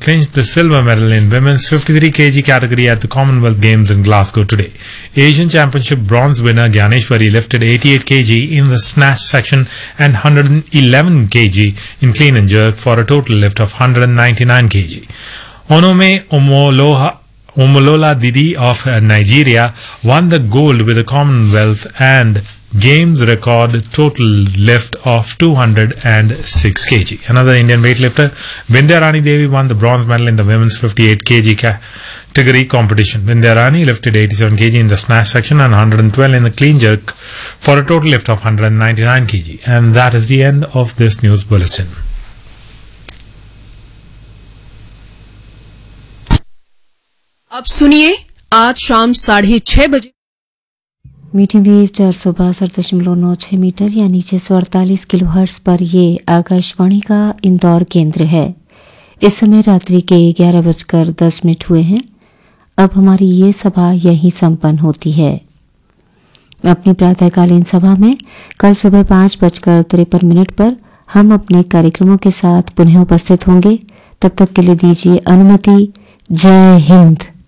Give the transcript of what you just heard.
clinched the silver medal in women's 53 kg category at the Commonwealth Games in Glasgow today. Asian Championship bronze winner Gyaneshwari lifted 88 kg in the snatch section and 111 kg in clean and jerk for a total lift of 199 kg. Onome Omolola Didi of Nigeria won the gold with a Commonwealth and Games record total lift of 206 kg. Another Indian weightlifter, Vindhya Rani Devi, won the bronze medal in the women's 58 kg category competition. Vindhya Rani lifted 87 kg in the snatch section and 112 in the clean jerk for a total lift of 199 kg. And that is the end of this news bulletin. अब सुनिए आज शाम 6:30 बजे medium wave 462.96 metre यानी 648 kilohertz पर ये आकाशवाणी का इंदौर केंद्र है। इस समय रात्रि के 11:10 हुए हैं। अब हमारी ये सभा यहीं संपन्न होती है। अपनी प्रातःकालीन सभा में कल सुबह 5:53 पर हम अपने कार्यक्रमों के साथ पुनः उपस्थित होंगे। तब तक के लिए दीजिए अनुमति। जय हिंद।